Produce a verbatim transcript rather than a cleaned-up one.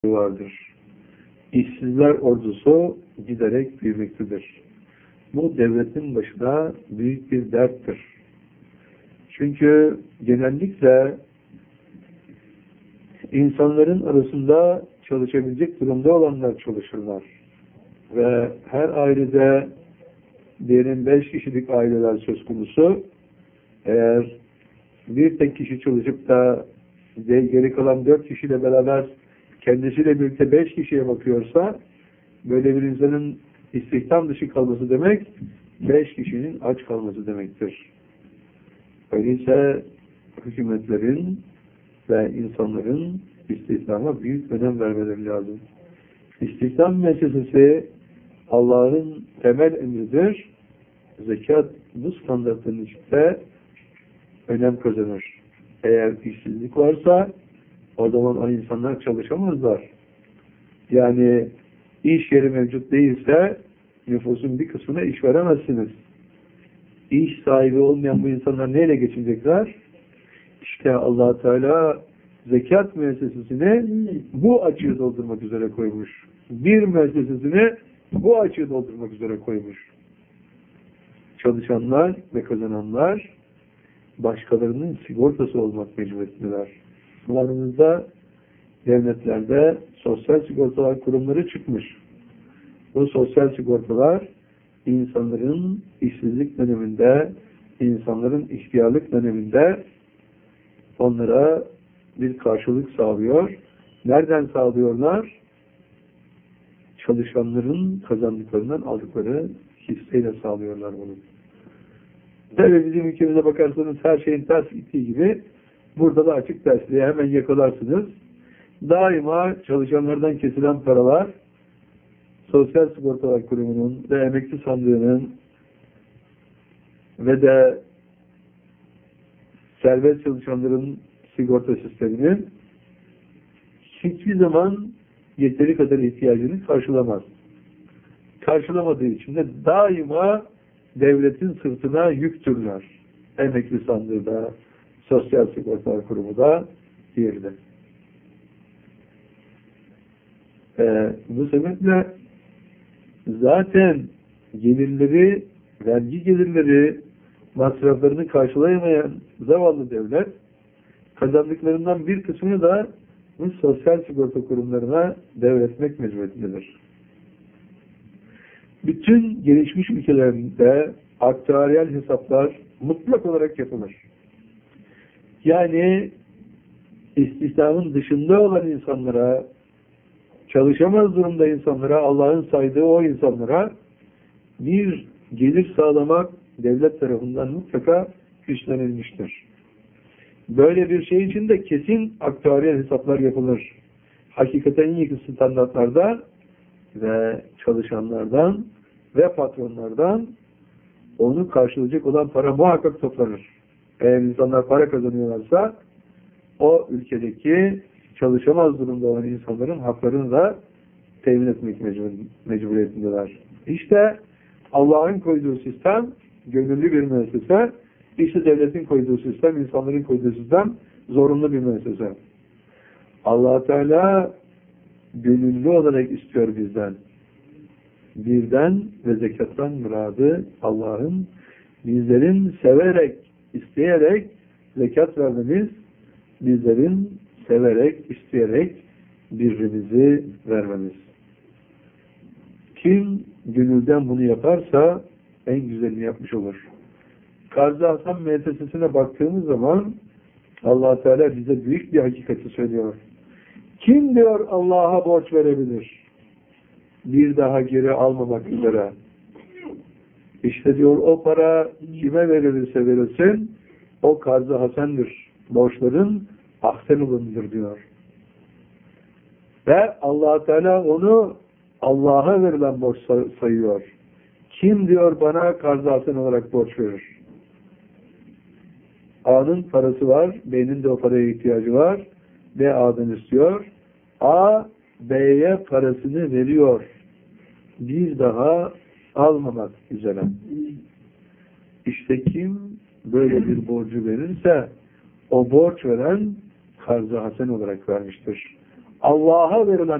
vardır. İşsizler ordusu giderek büyümektedir. Bu devletin başına büyük bir derttir. Çünkü genellikle insanların arasında çalışabilecek durumda olanlar çalışırlar. Ve her ailede diyelim beş kişilik aileler söz konusu. Eğer bir tek kişi çalışıp da geri kalan dört kişiyle beraber kendisiyle birlikte beş kişiye bakıyorsa, böyle bir insanın istihdam dışı kalması demek, beş kişinin aç kalması demektir. Öyleyse hükümetlerin ve insanların istihdama büyük önem vermeleri lazım. İstihdam meselesi Allah'ın temel emridir. Zekat bu standartın içinde önem kazanır. Eğer işsizlik varsa o zaman o insanlar çalışamazlar. Yani iş yeri mevcut değilse nüfusun bir kısmına iş veremezsiniz. İş sahibi olmayan bu insanlar neyle geçinecekler? İşte Allah Teala zekat müessesesini bu açığı doldurmak üzere koymuş. Bir müessesesini bu açığı doldurmak üzere koymuş. Çalışanlar ve kazananlar başkalarının sigortası olmak mecburiyetindeler. Bunlarımızda devletlerde sosyal sigortalar kurumları çıkmış. Bu sosyal sigortalar insanların işsizlik döneminde, insanların ihtiyarlık döneminde onlara bir karşılık sağlıyor. Nereden sağlıyorlar? Çalışanların kazandıklarından aldıkları hisseyle sağlıyorlar bunu. Tabii bizim ülkemize bakarsanız her şeyin ters gittiği gibi burada da açık tersliğe hemen yakalarsınız. Daima çalışanlardan kesilen paralar Sosyal Sigortalar Kurumu'nun ve emekli sandığının ve de serbest çalışanların sigorta sisteminin hiçbir zaman yeteri kadar ihtiyacını karşılamaz. Karşılamadığı için de daima devletin sırtına yüktürler. Emekli sandığı da, Sosyal Sigortalar Kurumu da, diğeri de. Ee, bu sebeple zaten gelirleri, vergi gelirleri, masraflarını karşılayamayan zavallı devlet, kazandıklarından bir kısmını da bu sosyal sigorta kurumlarına devretmek mecburiyetindedir. Bütün gelişmiş ülkelerinde aktüaryal hesaplar mutlak olarak yapılır. Yani istihdamın dışında olan insanlara, çalışamaz durumda insanlara, Allah'ın saydığı o insanlara bir gelir sağlamak devlet tarafından mutlaka üstlenilmiştir. Böyle bir şey için de kesin aktüaryal hesaplar yapılır. Hakikaten en yakın standartlarda ve çalışanlardan ve patronlardan onu karşılayacak olan para muhakkak toplanır. Eğer insanlar para kazanıyorlarsa o ülkedeki çalışamaz durumda olan insanların haklarını da temin etmek mecbur, mecburiyetindeler. İşte Allah'ın koyduğu sistem gönüllü bir müessese, işte devletin koyduğu sistem, insanların koyduğu sistem zorunlu bir müessese. Allah Teala gönüllü olarak istiyor bizden. Birden ve zekattan muradı Allah'ın bizlerin severek, isteyerek zekat vermemiz, bizlerin severek, isteyerek birbirimizi vermemiz. Kim gönülden bunu yaparsa en güzelini yapmış olur. Karzı Hasan müessesesine baktığımız zaman Allah Teala bize büyük bir hakikati söylüyor. Kim diyor Allah'a borç verebilir? Bir daha geri almamak üzere. İşte diyor o para kime verilirse verilsin o karzı hasendir. Borçların ahsen olanıdır diyor. Ve Allah Teala onu Allah'a verilen borç sayıyor. Kim diyor bana karzı hasen olarak borç verir? A'nın parası var, B'nin de o paraya ihtiyacı var. B A'dan istiyor. A B'ye parasını veriyor. Bir daha almamak üzere. İşte kim böyle bir borcu verirse o borç veren karzı hasen olarak vermiştir. Allah'a verilen